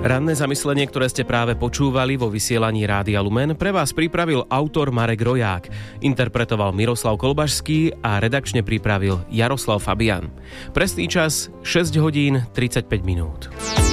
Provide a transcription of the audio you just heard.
Ranné zamyslenie, ktoré ste práve počúvali vo vysielaní Rádia Lumen, pre vás pripravil autor Marek Roják, interpretoval Miroslav Kolbašský a redakčne pripravil Jaroslav Fabian. Presný čas 6 hodín 35 minút.